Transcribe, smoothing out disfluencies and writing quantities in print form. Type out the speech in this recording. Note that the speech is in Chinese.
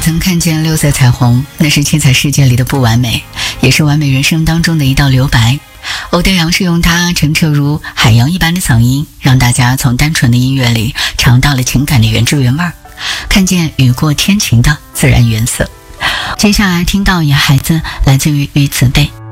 曾看见六色彩虹，那是七彩世界里的不完美，也是完美人生当中的一道留白。欧德阳是用他澄澈如海洋一般的嗓音，让大家从单纯的音乐里尝到了情感的原汁原味，看见雨过天晴的自然原色。接下来听到野孩子，来自于于子贝。